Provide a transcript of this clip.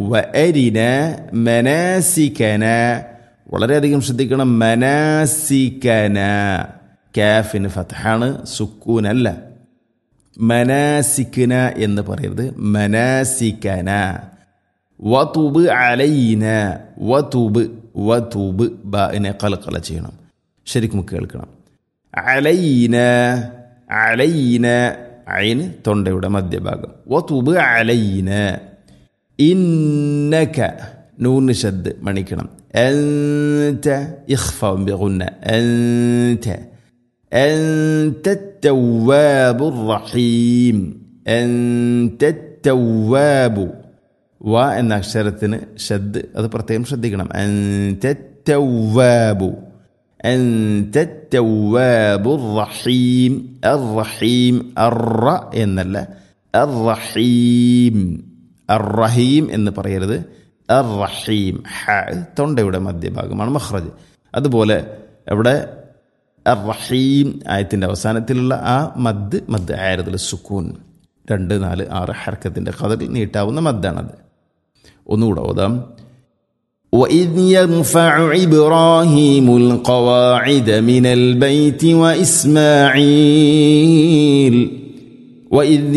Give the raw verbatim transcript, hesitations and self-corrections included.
വഅരിന മനാസികന. വളരെയധികം ശ്രദ്ധിക്കണം. മനാസികന കാഫിന് ഫത്ഹാണ്, സുക്കൂനല്ല. മനാസികന എന്ന് പറയരുത്, മനാസികന. വതുബ് അലൈന, വതുബ് വതുബ് ബാഇനെ ഖൽഖല ചെയ്യണം, ശരിക്കും കേൾക്കണം. അലൈന അലൈന ഐൻ തൊണ്ടയുടെ മധ്യഭാഗം. വതുബ് അലൈന. ഇന്നക നൂന് ശദ് മണിക്കണം. അൻത ഇഖ്ഫ ബിഗുന്ന. അൻത أنت التواب الرحيم. أنت التواب. و എന്ന അക്ഷരത്തിന് ഷദ്, അത് പ്രത്യേകം ശ്രദ്ധിക്കണം. أنت التواب. أنت التواب الرحيم. الرحيم الر എന്നല്ല, الرحيم. الرحيم എന്ന് പറയരുത്, الرحيم. ഹ തൊണ്ടയുടെ മധ്യഭാഗമാണ് മഖ്റജ്. അതുപോലെ ഇവിടെ അർ-റഹീം ആയത്തിൻ്റെ അവസാനത്തിലുള്ള ആ മദ് മദ് ആയിരത്തിൽ സുക്കൂൻ രണ്ട് നാല് ആറ് ഹർക്കത്തിൻ്റെ ഖദറിൽ നീട്ടാവുന്ന മദ്ദാണത്. ഒന്നുകൂടെ ഓതാം. وَإِذْ يَرْفَعُ إِبْرَاهِيمُ الْقَوَاعِدَ مِنَ الْبَيْتِ وَإِسْمَاعِيلُ وَإِذْ